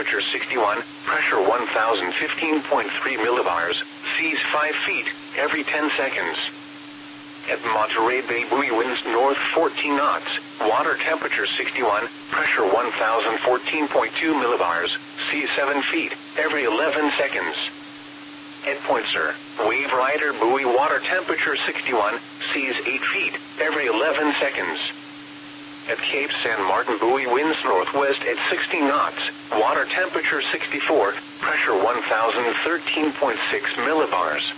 temperature 61, pressure 1015.3 millibars, seas 5 feet, every 10 seconds. At Monterey Bay buoy winds north 14 knots, water temperature 61, pressure 1014.2 millibars, seas 7 feet, every 11 seconds. At Point Sur, Wave Rider buoy water temperature 61, seas 8 feet, every 11 seconds. At Cape San Martin buoy winds northwest at 60 knots, water temperature 64, pressure 1013.6 millibars.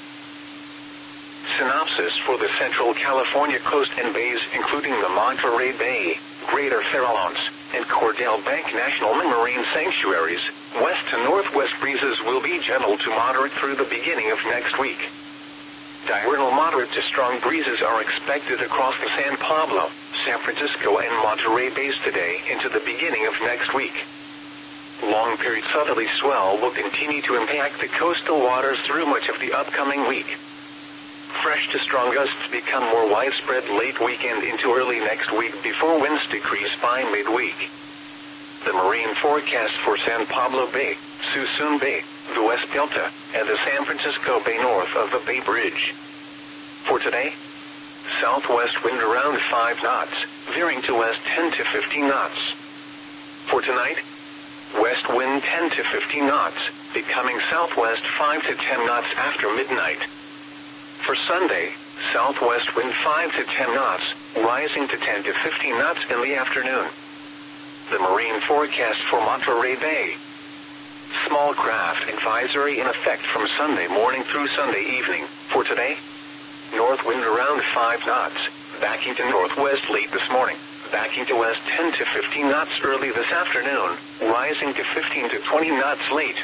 Synopsis for the Central California coast and bays including the Monterey Bay, Greater Farallones, and Cordell Bank National Marine Sanctuaries, west to northwest breezes will be gentle to moderate through the beginning of next week. Diurnal moderate to strong breezes are expected across the San Pablo, San Francisco and Monterey Bays today into the beginning of next week. Long-period southerly swell will continue to impact the coastal waters through much of the upcoming week. Fresh to strong gusts become more widespread late weekend into early next week before winds decrease by midweek. The marine forecast for San Pablo Bay, Suisun Bay, the West Delta, and the San Francisco Bay north of the Bay Bridge. For today, southwest wind around 5 knots, veering to west 10 to 15 knots. For tonight, west wind 10 to 15 knots, becoming southwest 5 to 10 knots after midnight. For Sunday, southwest wind 5 to 10 knots, rising to 10 to 15 knots in the afternoon. The marine forecast for Monterey Bay. Small craft advisory in effect from Sunday morning through Sunday evening. For today, north wind around 5 knots, backing to northwest late this morning, backing to west 10 to 15 knots early this afternoon, rising to 15 to 20 knots late.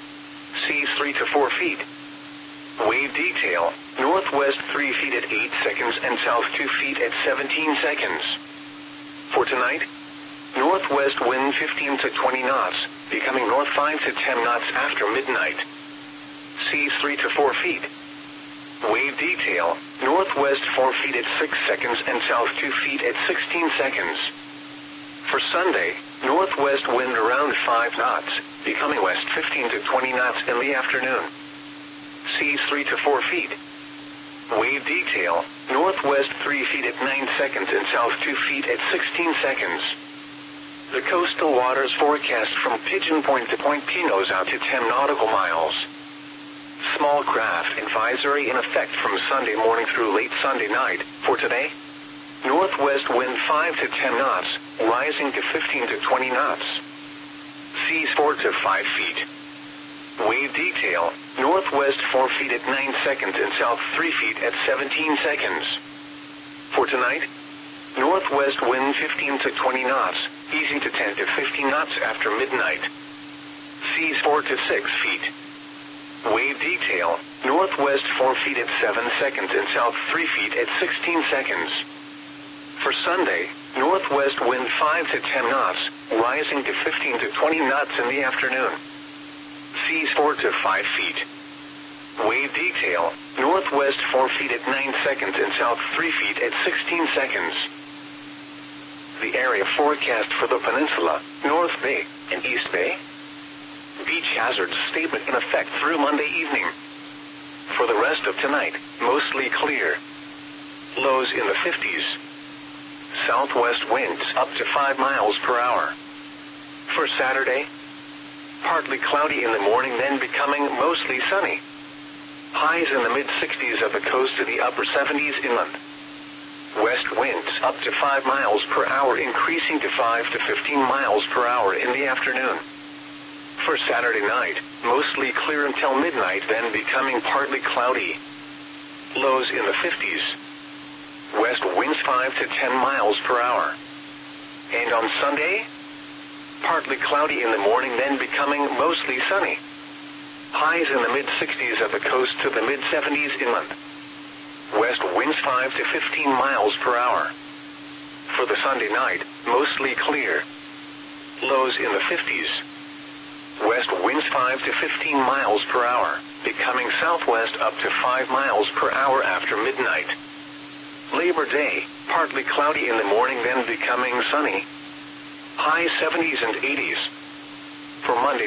Seas 3 to 4 feet. Wave detail, northwest 3 feet at 8 seconds and south 2 feet at 17 seconds. For tonight, northwest wind 15 to 20 knots, becoming north 5 to 10 knots after midnight. Seas 3 to 4 feet. Wave detail, northwest 4 feet at 6 seconds and south 2 feet at 16 seconds. For Sunday, northwest wind around 5 knots, becoming west 15 to 20 knots in the afternoon. Seas 3 to 4 feet. Wave detail, northwest 3 feet at 9 seconds and south 2 feet at 16 seconds. The coastal waters forecast from Pigeon Point to Point Pinos out to 10 nautical miles. Small craft advisory in effect from Sunday morning through late Sunday night. For today, northwest wind 5 to 10 knots, rising to 15 to 20 knots. Seas 4 to 5 feet. Wave detail, northwest 4 feet at 9 seconds and south 3 feet at 17 seconds. For tonight, northwest wind 15 to 20 knots, easing to 10 to 15 knots after midnight. Seas 4 to 6 feet. Wave detail, northwest 4 feet at 7 seconds and south 3 feet at 16 seconds. For Sunday, northwest wind 5 to 10 knots, rising to 15 to 20 knots in the afternoon. Seas 4 to 5 feet. Wave detail, northwest 4 feet at 9 seconds and south 3 feet at 16 seconds. The area forecast for the peninsula, North Bay, and East Bay. Beach hazards statement in effect through Monday evening. For the rest of tonight, mostly clear. Lows in the 50s. Southwest winds up to 5 miles per hour. For Saturday, partly cloudy in the morning then becoming mostly sunny. Highs in the mid-60s at the coast to the upper 70s inland. West winds up to 5 miles per hour increasing to 5 to 15 miles per hour in the afternoon. For Saturday night, mostly clear until midnight then becoming partly cloudy. Lows in the 50s. West winds 5 to 10 miles per hour. And on Sunday, partly cloudy in the morning then becoming mostly sunny. Highs in the mid-60s at the coast to the mid-70s inland. West winds 5 to 15 miles per hour. For the Sunday night, mostly clear. Lows in the 50s. West winds 5 to 15 miles per hour, becoming southwest up to 5 miles per hour after midnight. Labor Day, partly cloudy in the morning then becoming sunny. High 70s and 80s. For Monday